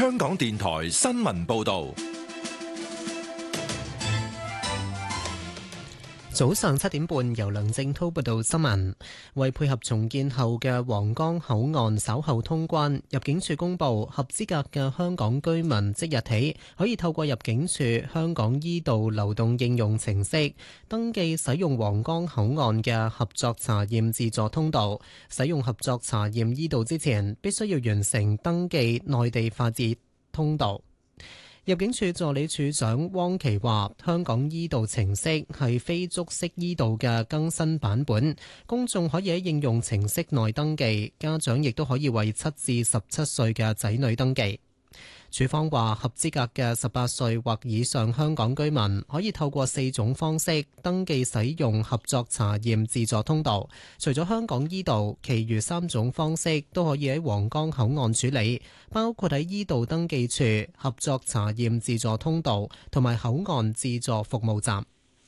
香港電台新聞報道。 早上7點半，由梁正滔報道新聞。為配合重建後嘅皇崗口岸稍後通關，入境處公布合資格嘅香港居民即日起可以透過入境處香港依道流動應用程式登記使用皇崗口岸嘅合作查驗自助通道。使用合作查驗依道之前，必須要完成登記內地法治通道。入境處助理處長汪琪話：香港依道程式係非觸式依道嘅更新版本，公眾可以喺應用程式內登記，家長亦都可以為7至17歲嘅仔女登記。處方話，合資格嘅18歲或以上香港居民可以透過4種方式登記使用合作查驗自助通道。除咗香港依道，其餘3種方式都可以喺皇崗口岸處理，包括喺依道登記處、合作查驗自助通道同埋口岸自助服務站。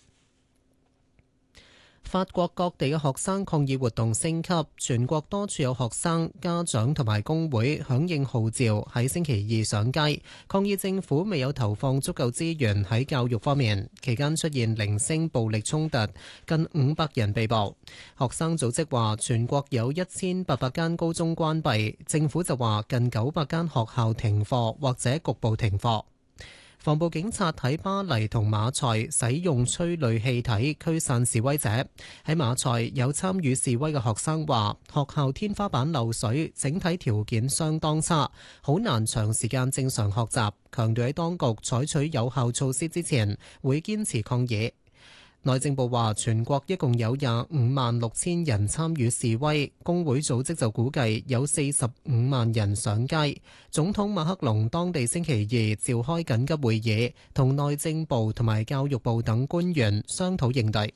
法國各地嘅學生抗議活動升級，全國多處有學生、家長同埋工會響應號召，喺星期二上街抗議政府未有投放足夠資源喺教育方面。期間出現零星暴力衝突，近500人被捕。學生組織話，全國有1800間高中關閉，政府就話近900間學校停課或者局部停課。防暴警察喺巴黎同馬賽使用催淚氣體驅散示威者。喺馬賽有參與示威嘅學生話，學校天花板漏水，整體條件相當差，好難長時間正常學習。強調喺當局採取有效措施之前，會堅持抗議。內政部話，全國一共有256000人參與示威，工會組織就估計有45萬人上街。總統馬克龍當地星期二召開緊急會議，同內政部同埋教育部等官員商討應對。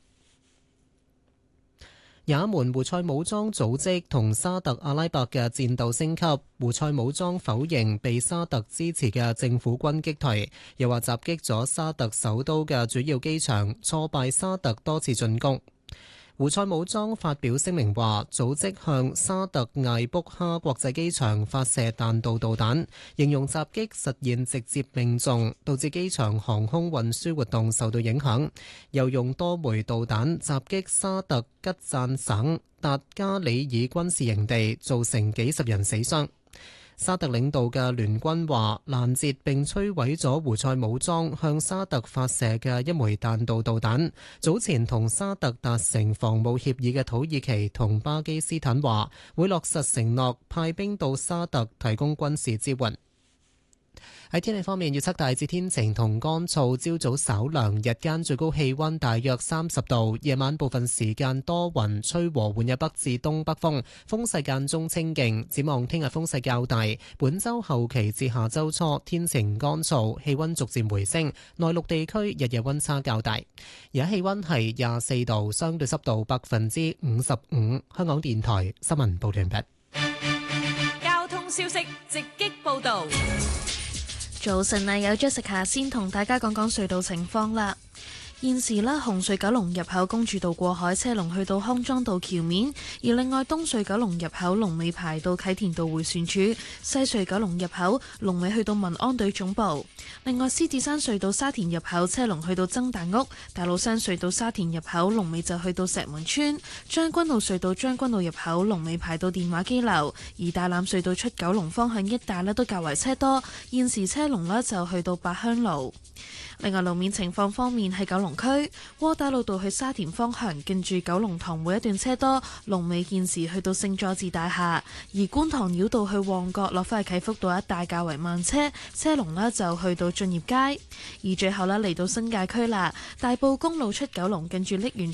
也門胡塞武裝組織同沙特阿拉伯嘅戰鬥升級，胡塞武裝否認被沙特支持嘅政府軍擊退，又話襲擊咗沙特首都嘅主要機場，挫敗沙特多次進攻。胡塞武裝發表聲明話，組織向沙特艾卜哈國際機場發射彈道導彈，形容襲擊實現直接命中，導致機場航空運輸活動受到影響。又用多枚導彈襲擊沙特吉贊省達加里爾軍事營地，造成幾十人死傷。沙特領導嘅聯軍話，攔截並摧毀咗胡塞武裝向沙特發射嘅一枚彈道導彈。早前同沙特達成防務協議嘅土耳其同巴基斯坦話，會落實承諾派兵到沙特提供軍事支援。喺天氣方面，預測大致天晴同乾燥，朝早稍涼，日間最高氣溫大約30度，夜晚部分時間多雲，吹和緩嘅北至東北風，風勢間中清勁。展望聽日風勢較大，本週後期至下週初天晴乾燥，氣溫逐漸回升，內陸地區日夜溫差較大。而家氣溫係24度，相對濕度55%。香港電台新聞報道完畢。 交通消息直擊報道。 早晨啊，有 Jessica 先同大家講講隧道情況啦。現時啦，紅隧九龍入口公主道過海車龍去到康莊道橋面，而另外東隧九龍入口龍尾排到啟田道迴旋處，西隧九龍入口龍尾去到民安隊總部。另外獅子山隧道沙田入口車龍去到曾大屋，大老山隧道沙田入口龍尾就去到石門村，將軍澳隧道將軍澳入口龍尾排到電話機樓，而大欖隧道出九龍方向一帶咧都較為車多，現時車龍咧就去到八鄉路。另外路面情況方面，喺九龍區窩打老道去沙田方向，近住九龍塘每一段車多，龍尾現時去到聖佐治大廈；而觀塘繞道去旺角落返去啟福道一帶較為慢車，車龍呢就去到駿業街。而最後呢嚟到新界區啦，大埔公路出九龍近住瀝源